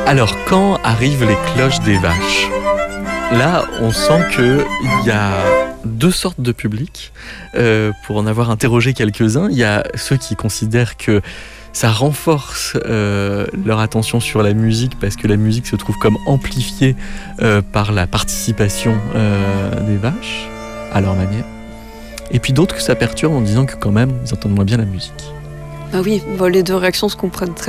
Alors, quand arrivent les cloches des vaches, là, on sent qu'il y a deux sortes de publics. Pour en avoir interrogé quelques-uns, il y a ceux qui considèrent que ça renforce leur attention sur la musique parce que la musique se trouve comme amplifiée par la participation des vaches, à leur manière. Et puis d'autres que ça perturbe en disant que quand même, ils entendent moins bien la musique. Ah oui, les deux réactions se comprennent très